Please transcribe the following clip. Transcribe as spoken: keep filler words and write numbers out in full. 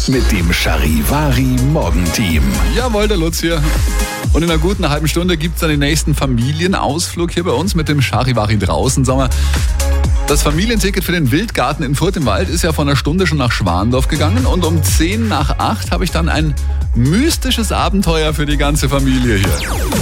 mit dem Charivari Morgenteam. Jawohl, der Lutz hier. Und in einer guten halben Stunde gibt es dann den nächsten Familienausflug hier bei uns mit dem Charivari draußen. Sagen wir, das Familienticket für den Wildgarten in Furth im Wald ist ja vor einer Stunde schon nach Schwandorf gegangen. Und um zehn nach acht habe ich dann ein mystisches Abenteuer für die ganze Familie hier.